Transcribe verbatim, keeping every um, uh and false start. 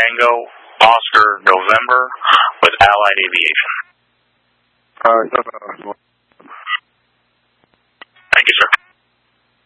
Tango, Oscar, November with Allied Aviation. All right.